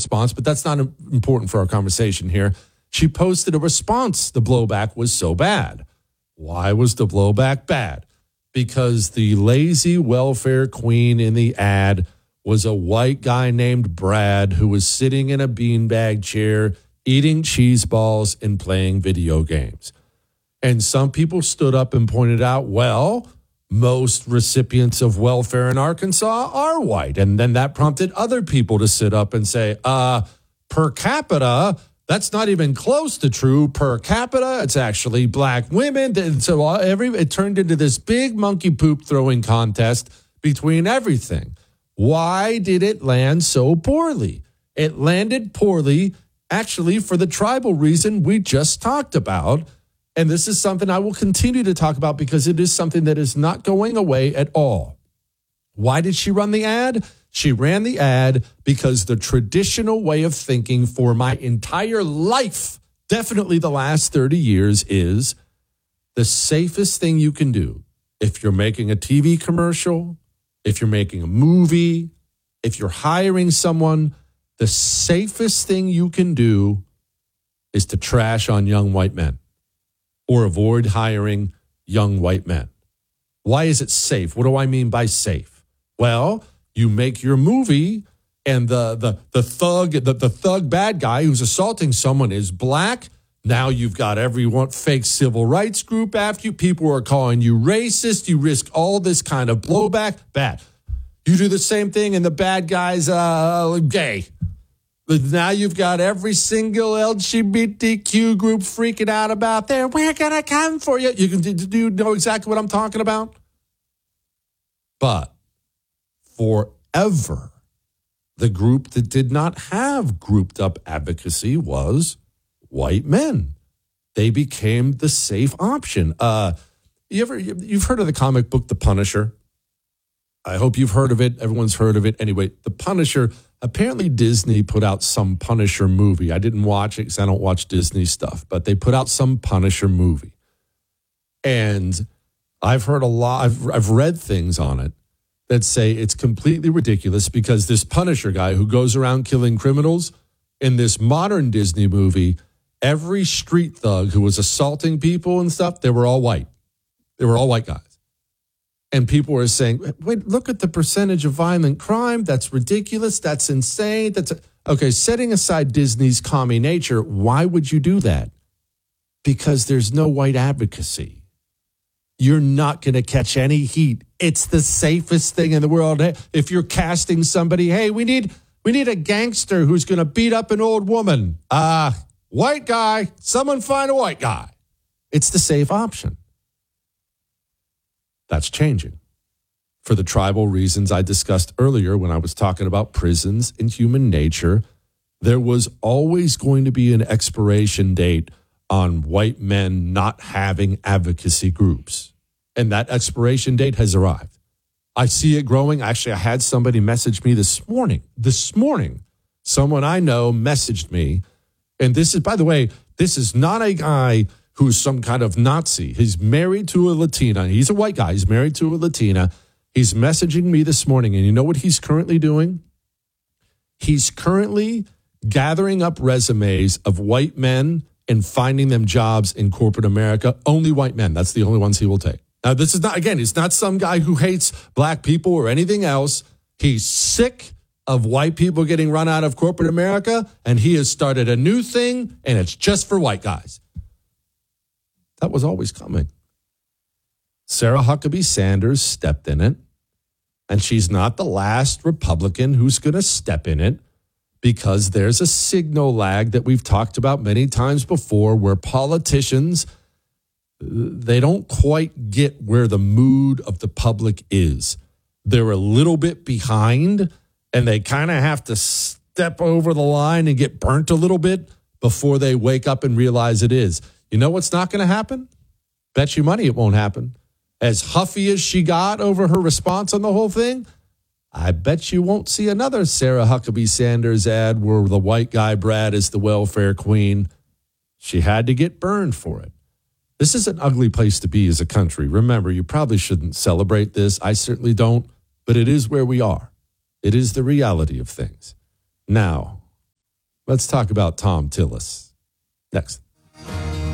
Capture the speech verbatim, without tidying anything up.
response, but that's not important for our conversation here. She posted a response. The blowback was so bad. Why was the blowback bad? Because the lazy welfare queen in the ad was a white guy named Brad who was sitting in a beanbag chair, eating cheese balls and playing video games. And some people stood up and pointed out, well, most recipients of welfare in Arkansas are white. And then that prompted other people to sit up and say, uh, per capita, that's not even close to true. Per capita, it's actually black women. And so every it turned into this big monkey poop throwing contest between everything. Why did it land so poorly? It landed poorly, actually, for the tribal reason we just talked about. And this is something I will continue to talk about because it is something that is not going away at all. Why did she run the ad? She ran the ad because the traditional way of thinking for my entire life, definitely the last thirty years, is the safest thing you can do. If you're making a T V commercial, if you're making a movie, if you're hiring someone, the safest thing you can do is to trash on young white men or avoid hiring young white men. Why is it safe? What do I mean by safe? Well, you make your movie and the the the thug, the, the thug bad guy who's assaulting someone is black. Now you've got everyone, fake civil rights group after you. People are calling you racist. You risk all this kind of blowback. Bad. You do the same thing and the bad guy's uh, gay. But now you've got every single L G B T Q group freaking out about there. We're going to come for you. You can do you know exactly what I'm talking about? But forever, the group that did not have grouped up advocacy was white men. They became the safe option. Uh, you ever, you've heard of the comic book, The Punisher? I hope you've heard of it. Everyone's heard of it. Anyway, The Punisher, apparently Disney put out some Punisher movie. I didn't watch it because I don't watch Disney stuff, but they put out some Punisher movie. And I've heard a lot, I've, I've read things on it that say it's completely ridiculous because this Punisher guy who goes around killing criminals, in this modern Disney movie, every street thug who was assaulting people and stuff, they were all white. They were all white guys. And people were saying, wait, look at the percentage of violent crime. That's ridiculous. That's insane. That's a-. Okay, setting aside Disney's commie nature, why would you do that? Because there's no white advocacy. You're not going to catch any heat. It's the safest thing in the world. If you're casting somebody, hey, we need we need a gangster who's going to beat up an old woman. Uh, white guy, someone find a white guy. It's the safe option. That's changing for the tribal reasons I discussed earlier when I was talking about prisons and human nature. There was always going to be an expiration date on white men not having advocacy groups. And that expiration date has arrived. I see it growing. Actually, I had somebody message me this morning. This morning, someone I know messaged me. And this is, by the way, this is not a guy who's some kind of Nazi. He's married to a Latina. He's a white guy. He's married to a Latina. He's messaging me this morning. And you know what he's currently doing? He's currently gathering up resumes of white men and finding them jobs in corporate America. Only white men. That's the only ones he will take. Now, this is not, again, he's not some guy who hates black people or anything else. He's sick of white people getting run out of corporate America, and he has started a new thing, and it's just for white guys. That was always coming. Sarah Huckabee Sanders stepped in it, and she's not the last Republican who's going to step in it, because there's a signal lag that we've talked about many times before where politicians, they don't quite get where the mood of the public is. They're a little bit behind, and they kind of have to step over the line and get burnt a little bit before they wake up and realize it is. You know what's not going to happen? Bet you money it won't happen. As huffy as she got over her response on the whole thing, I bet you won't see another Sarah Huckabee Sanders ad where the white guy Brad is the welfare queen. She had to get burned for it. This is an ugly place to be as a country. Remember, you probably shouldn't celebrate this. I certainly don't, but it is where we are. It is the reality of things. Now, Let's talk about Thom Tillis next.